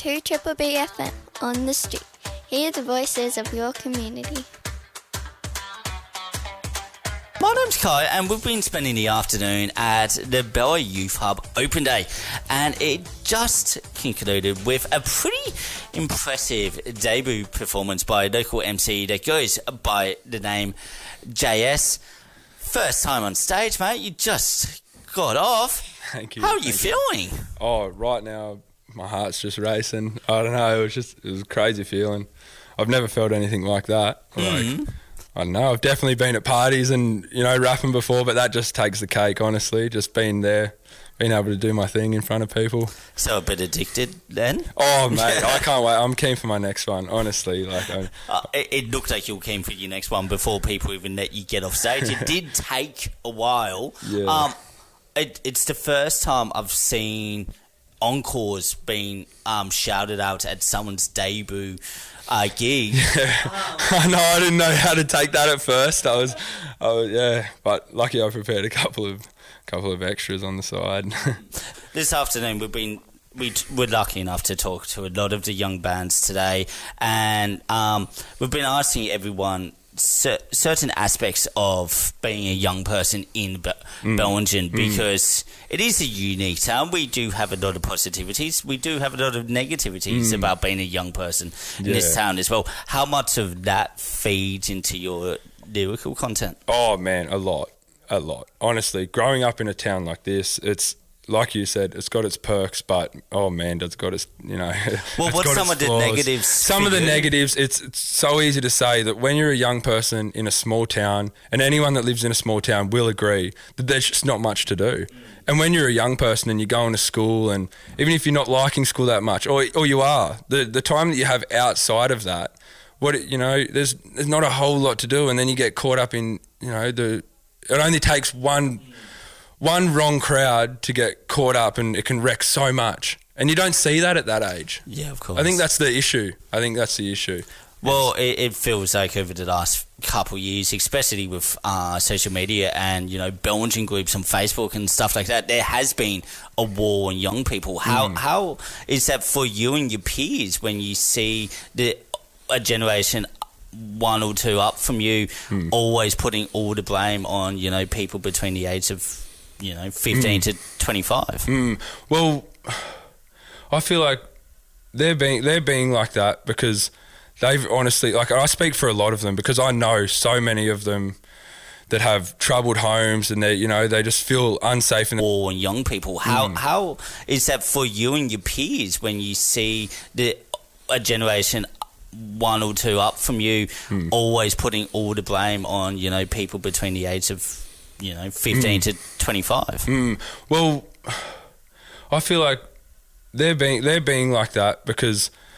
to Triple B FM on the street. Hear the voices of your community. My name's Kai, and we've been spending the afternoon at the Bella Youth Hub Open Day, and it just concluded with a pretty impressive debut performance by a local MC that goes by the name JS. First time on stage, mate. You just got off. Thank you. How are you feeling? Oh, right now my heart's just racing. I don't know. It was a crazy feeling. I've never felt anything like that. I don't know. I've definitely been at parties and, rapping before, but that just takes the cake, honestly. Just being there, being able to do my thing in front of people. So a bit addicted then? Oh, mate, I can't wait. I'm keen for my next one, honestly. It looked like you were keen for your next one before people even let you get off stage. It did take a while. Yeah. It's the first time I've seen encores being shouted out at someone's debut gig. Yeah. I know, I didn't know how to take that at first. I was, but lucky I prepared a couple of extras on the side. This afternoon we're lucky enough to talk to a lot of the young bands today, and we've been asking everyone certain aspects of being a young person in Bellingen, because it is a unique town. We do have a lot of positivities. We do have a lot of negativities about being a young person in this town as well. How much of that feeds into your lyrical content? Oh, man, a lot. Honestly, growing up in a town like this, it's like you said, it's got its perks, but oh man, it's got its, Well, what's some of the negatives? Some of the negatives, it's so easy to say that when you're a young person in a small town, and anyone that lives in a small town will agree that there's just not much to do. And when you're a young person and you're going to school, and even if you're not liking school that much, or you are, the time that you have outside of that, there's not a whole lot to do, and then you get caught up in, it only takes one wrong crowd to get caught up, and it can wreck so much. And you don't see that at that age. Yeah, of course. I think that's the issue. Well, it feels like over the last couple of years, especially with social media and, Bellingen groups on Facebook and stuff like that, there has been a war on young people. How is that for you and your peers when you see a generation one or two up from you always putting all the blame on, people between the age of 15 to 25. Well, I feel like they're being like that because they've honestly, I speak for a lot of them because I know so many of them that have troubled homes, and they just feel unsafe. Or young people, how is that for you and your peers when you see a generation one or two up from you always putting all the blame on, people between the age of 15 to 25. Well, I feel like they're being like that because